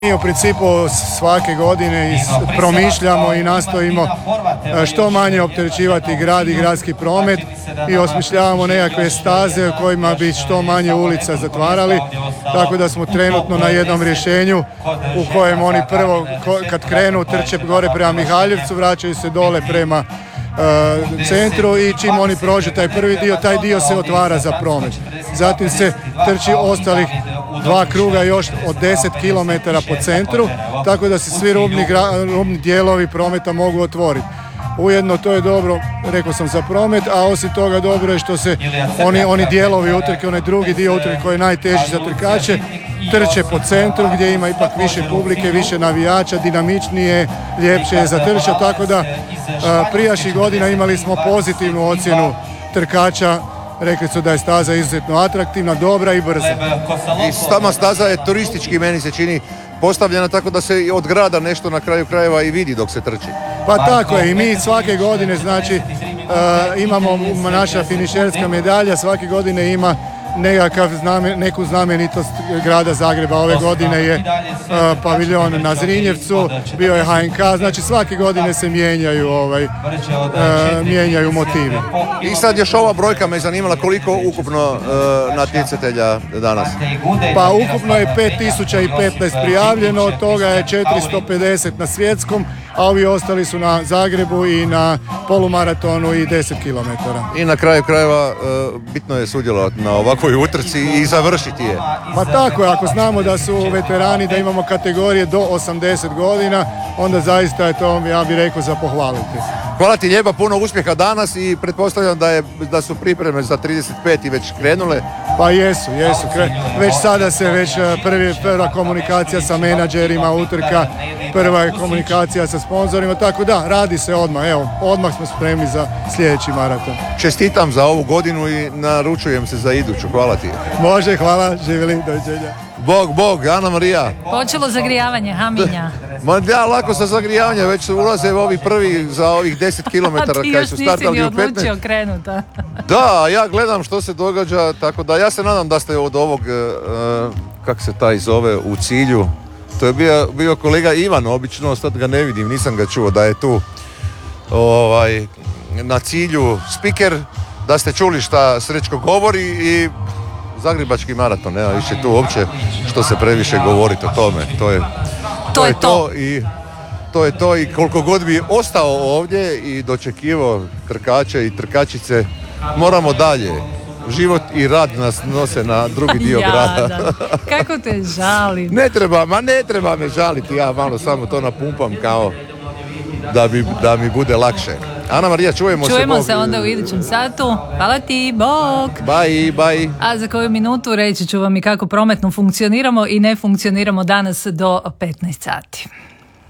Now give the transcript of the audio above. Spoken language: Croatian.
Mi u principu svake godine promišljamo i nastojimo što manje opterećivati grad i gradski promet i osmišljavamo nekakve staze u kojima bi što manje ulica zatvarali, tako da smo trenutno na jednom rješenju u kojem oni prvo kad krenu trče gore prema Mihaljevcu, vraćaju se dole prema centru i čim oni prođu taj prvi dio, taj dio se otvara za promet. Zatim se trči ostalih 2 kruga još od 10 km po centru, tako da se svi rubni dijelovi prometa mogu otvoriti. Ujedno to je dobro, rekao sam, za promet, a osim toga dobro je što se oni dijelovi utrke, onaj drugi dio utrke koji je najteži za trkače, trče po centru gdje ima ipak više publike, više navijača, dinamičnije, ljepše je za trča, tako da prijašnjih godina imali smo pozitivnu ocjenu trkača. Rekli su da je staza izuzetno atraktivna, dobra i brza. I sama staza je turistički, meni se čini, postavljena tako da se od grada nešto na kraju krajeva i vidi dok se trči. Pa tako je, i mi svake godine, znači, imamo naša finišerska medalja, svake godine ima neku znamenitost grada Zagreba. Ove godine je paviljon na Zrinjevcu, bio je HNK, znači svake godine se mijenjaju motivi. I sad još ova brojka me zanimala, koliko ukupno natjecatelja danas? Pa ukupno je 5015 prijavljeno, od toga je 450 na svjetskom, a ovi ostali su na Zagrebu i na polumaratonu i 10 km. I na kraju krajeva bitno je sudjelovati na ovakvoj utrci i završiti je. Pa tako je, ako znamo da su veterani, da imamo kategorije do 80 godina, onda zaista je to, ja bih rekao, za pohvaliti. Hvala ti lijepa, puno uspjeha danas i pretpostavljam da su pripreme za 35 već krenule. Pa jesu. Već sada se prva komunikacija sa menadžerima utrka, prva je komunikacija sa sponzorima, tako da, radi se odmah. Evo, odmah smo spremni za sljedeći maraton. Čestitam za ovu godinu i naručujem se za iduću. Hvala ti. Može, hvala, živjeli, doviđenja. Bog, Ana Marija. Počelo zagrijavanje, Haminja. Ma da, lako sa zagrijavanje, već ulaze ovi prvi za ovih 10 km kaj su startali u 15. Ti još nisi ni odlučio krenuta. Da, ja gledam što se događa, tako da ja se nadam da ste od ovog, kak se taj zove, u cilju. To je bio kolega Ivan, obično, sad ga ne vidim, nisam ga čuo da je tu na cilju speaker, da ste čuli šta Srećko govori i Zagrebački maraton, nema više tu uopće što se previše govoriti o tome. To je to i koliko god bi ostao ovdje i dočekivao trkače i trkačice, moramo dalje. Život i rad nas nose na drugi dio grada. Kako te žalim. Ne treba me žaliti, ja malo samo to napumpam kao da mi bude lakše. Ana Marija, čujemo se onda u idućem satu. Hvala ti, bok. Bye. A za koju minutu reći ću vam i kako prometno funkcioniramo i ne funkcioniramo danas do 15 sati.